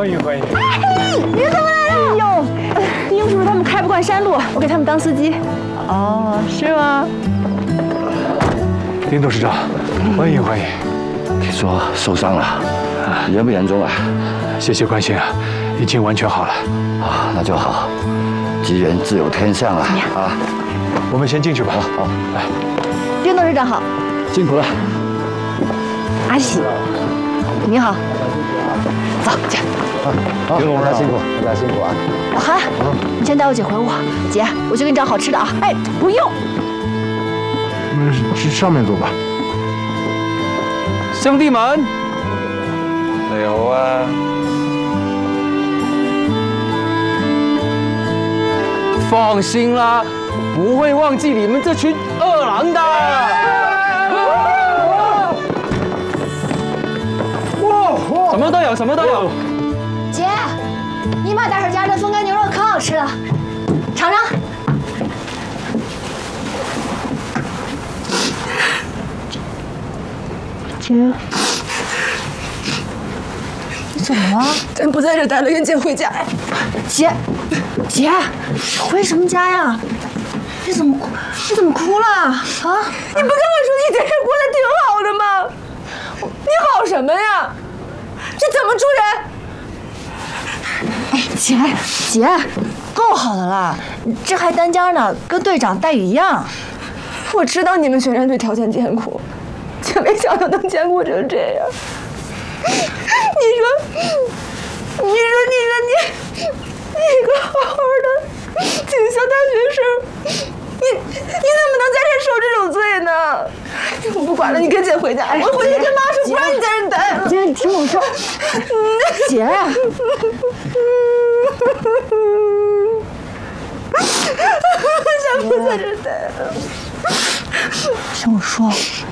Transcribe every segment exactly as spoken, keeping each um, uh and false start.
欢迎欢迎。 哎，你怎么来了？哎呦，丁叔叔他们开不惯山路，我给他们当司机。哦，是吗？ 丁董事长，欢迎欢迎。 听说受伤了，啊，严不严重啊？ 谢谢关心啊，已经完全好了。 啊，那就好。吉人自有天相啊！啊， 我们先进去吧。 好，好， 来。 丁董事长好。 辛苦了。 阿喜，你好。走，姐。 好，大家辛苦，大家辛苦啊！ 老韩，你先带我姐回屋。姐，我去给你找好吃的啊。哎，不用。 我们去上面坐吧。 兄弟们，你好啊！放心啦，不会忘记你们这群二郎的。哇！什么都有，什么都有。 姐，你妈待会儿家的风干牛肉可好吃了，尝尝。姐，你怎么了？ 咱不在这待了，跟姐回家。 姐，姐，回什么家呀？你怎么哭？你怎么哭了啊？ 你不跟我说你在这过得挺好的吗？你好什么呀？这怎么住人？ 哎，姐姐，够好的了，这还单间呢，跟队长待遇一样。 我知道你们宣传队条件艰苦，却没想到能艰苦成这样。你说，你说，你说你，你一个好好的警校大学生，你你怎么能在这受这种罪呢？我不管了，你跟姐回家，我回去跟妈说，不让你在这待了。 姐，你听我说，姐。 我想不在这待了。 听我说，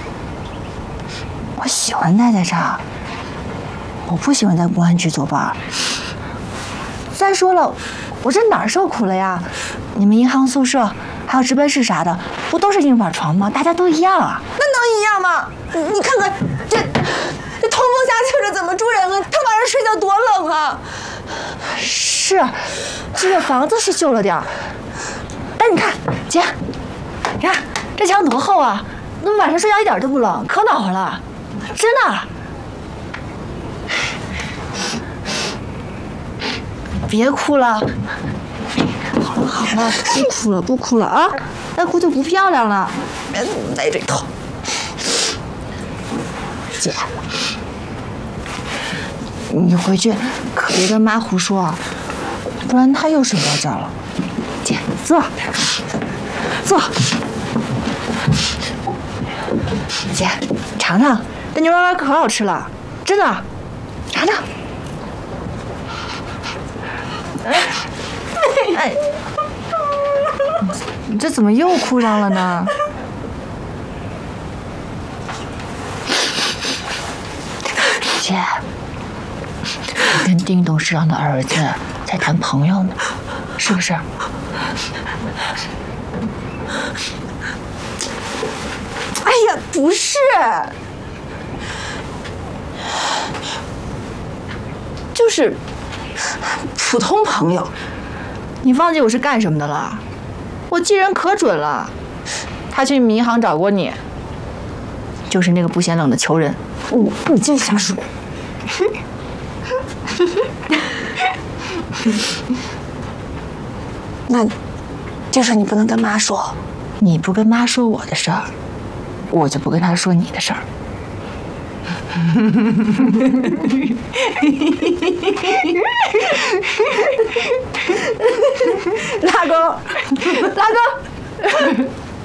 我喜欢待在这儿，我不喜欢在公安局作伴。再说了，我这哪儿受苦了呀？你们银行宿舍还有值班室啥的，不都是硬板床吗？大家都一样啊。 那能一样吗？你看看这这通风下气的，怎么住人啊？他晚上睡觉多冷啊！ 是，这个房子是旧了点儿，但你看，姐，你看这墙多厚啊！那晚上睡觉一点都不冷，可暖和了，真的。别哭了，好了好了，不哭了不哭了啊！再哭就不漂亮了。 别来这套。 姐，你回去可别跟妈胡说啊，不然她又睡不着觉了。姐，坐，坐。姐，尝尝，这牛肉干可好吃了，真的，尝尝。哎，你这怎么又哭上了呢？姐，你跟丁董事长的儿子在谈朋友呢，是不是？ 哎呀，不是，就是普通朋友。 你忘记我是干什么的了？我记人可准了，他去民航找过你，就是那个不显冷的仇人。 你你净瞎说。那这事你不能跟妈说。 你不跟妈说我的事儿，我就不跟她说你的事儿。 拉钩，拉钩。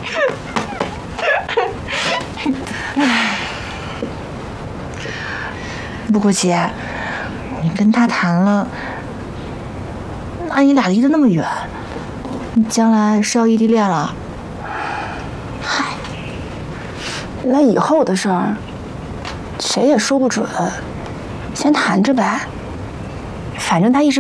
不过姐，你跟他谈了，那你俩离得那么远，你将来是要异地恋了？ 嗨，那以后的事儿，谁也说不准，先谈着呗。 反正他一直。